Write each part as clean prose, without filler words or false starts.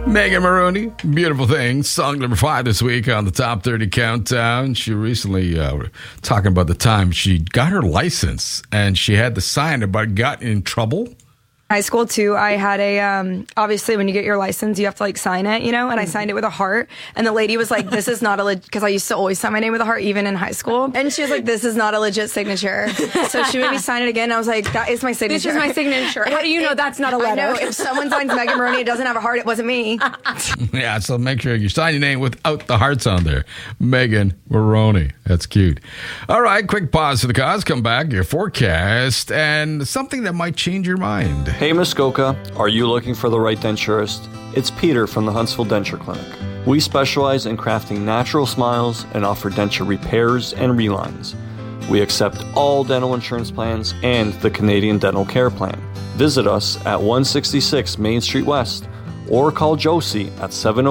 Megan Maroney, Beautiful Things, song number 5 this week on the Top 30 Countdown. She recently talking about the time she got her license and she had to sign it, but got in trouble. High school too, I had a, obviously when you get your license, you have to like sign it, and I signed it with a heart. And the lady was like, this is not a legit, because I used to always sign my name with a heart, even in high school. And she was like, this is not a legit signature. So she made me sign it again. I was like, that is my signature. This is my signature. How do you know that's not a letter? I know, if someone signs Megan Maroney, it doesn't have a heart, it wasn't me. Yeah, so make sure you sign your name without the hearts on there. Megan Maroney. That's cute. All right, quick pause for the cause. Come back, your forecast, and something that might change your mind. Hey Muskoka, are you looking for the right denturist? It's Peter from the Huntsville Denture Clinic. We specialize in crafting natural smiles and offer denture repairs and relines. We accept all dental insurance plans and the Canadian Dental Care Plan. Visit us at 166 Main Street West or call Josie at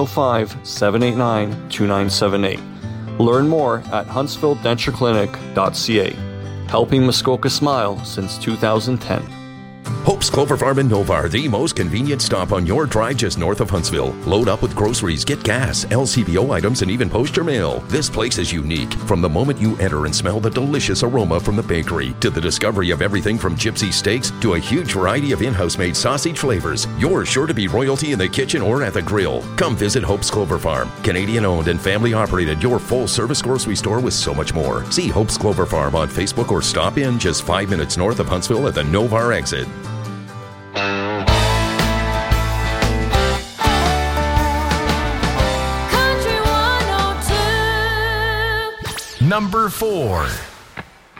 705-789-2978. Learn more at huntsvilledentureclinic.ca. Helping Muskoka smile since 2010. Hope's Clover Farm in Novar, the most convenient stop on your drive just north of Huntsville. Load up with groceries, get gas, LCBO items, and even post your mail. This place is unique. From the moment you enter and smell the delicious aroma from the bakery, to the discovery of everything from gypsy steaks to a huge variety of in-house made sausage flavors, you're sure to be royalty in the kitchen or at the grill. Come visit Hope's Clover Farm. Canadian owned and family operated, your full service grocery store with so much more. See Hope's Clover Farm on Facebook or stop in just 5 minutes north of Huntsville at the Novar exit. Number 4.